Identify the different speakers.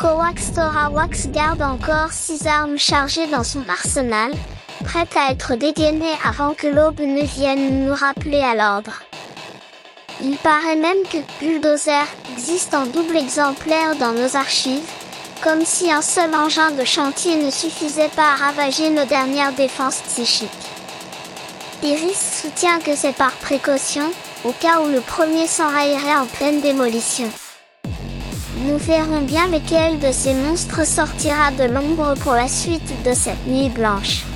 Speaker 1: Coax Torawax garde encore 6 armes chargées dans son arsenal, prêtes à être dégainées avant que l'aube ne vienne nous rappeler à l'ordre. Il paraît même que Bulldozer existe en double exemplaire dans nos archives, comme si un seul engin de chantier ne suffisait pas à ravager nos dernières défenses psychiques. Iris soutient que c'est par précaution, au cas où le premier s'enrayerait en pleine démolition. Nous verrons bien lequel de ces monstres sortira de l'ombre pour la suite de cette nuit blanche.